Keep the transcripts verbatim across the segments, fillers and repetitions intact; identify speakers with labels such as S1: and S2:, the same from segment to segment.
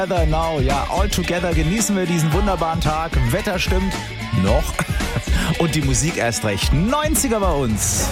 S1: Together now, ja, all together genießen wir diesen wunderbaren Tag. Wetter stimmt noch und die Musik erst recht. neunziger bei uns.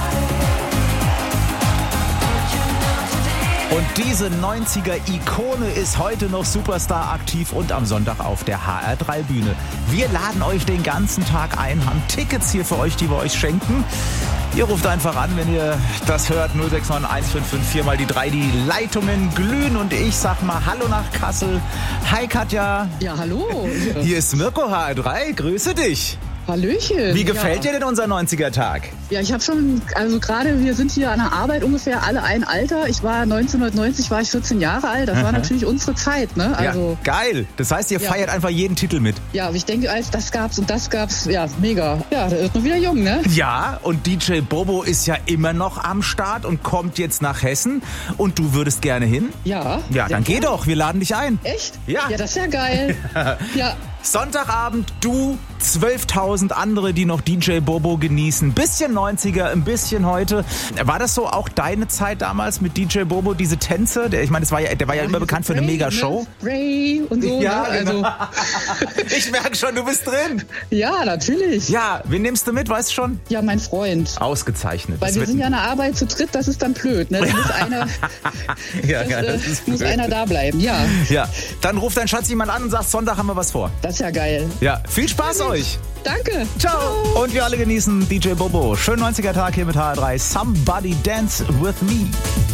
S1: Und diese neunziger-Ikone ist heute noch Superstar aktiv und am Sonntag auf der H R drei Bühne. Wir laden euch den ganzen Tag ein, haben Tickets hier für euch, die wir euch schenken. Ihr ruft einfach an, wenn ihr das hört, null sechs neun eins fünf fünf vier mal die drei, die Leitungen glühen und ich sag mal Hallo nach Kassel. Hi Katja.
S2: Ja, hallo.
S1: Hier ist Mirko H R drei, grüße dich.
S2: Hallöchen.
S1: Wie gefällt
S2: ja.
S1: dir denn unser neunziger-Tag?
S2: Ja, ich habe schon, also gerade wir sind hier an der Arbeit ungefähr alle ein Alter. Ich war neunzehnhundertneunzig, war ich vierzehn Jahre alt. Das war natürlich unsere Zeit, ne? Also,
S1: ja, geil. Das heißt, ihr
S2: ja.
S1: feiert einfach jeden Titel mit.
S2: Ja, aber ich denke, als das gab's und das gab's, ja, mega. Ja, der wird noch wieder jung, ne?
S1: Ja, und D J Bobo ist ja immer noch am Start und kommt jetzt nach Hessen. Und du würdest gerne hin?
S2: Ja.
S1: Ja, dann geh doch. Wir laden dich ein.
S2: Echt?
S1: Ja.
S2: Ja, das ist ja geil. Ja.
S1: Sonntagabend, du, zwölftausend andere, die noch D J Bobo genießen. Bisschen neunziger, ein bisschen heute. War das so auch deine Zeit damals mit D J Bobo, diese Tänze? Der, ich meine, das war ja, der war ja, ja immer bekannt für eine Mega-Show.
S2: Ne? Ray und so.
S1: Ja,
S2: ne?
S1: genau.
S2: Also.
S1: Ich merke schon, du bist drin.
S2: Ja, natürlich.
S1: Ja, wen nimmst du mit, weißt du schon?
S2: Ja, mein Freund.
S1: Ausgezeichnet.
S2: Weil
S1: das
S2: wir sind ja in der Arbeit zu dritt, das ist dann blöd. Ne? Da muss einer,
S1: ja,
S2: das,
S1: ja, das
S2: äh,
S1: ist
S2: muss einer da bleiben. Ja.
S1: Ja, dann ruft dein Schatz jemand an und sagt, Sonntag haben wir was vor.
S2: Das ist ja geil.
S1: Ja, viel Spaß ja, euch.
S2: Danke.
S1: Ciao. Ciao. Und wir alle genießen D J Bobo. Schönen neunziger-Tag hier mit H R drei. Somebody Dance With Me.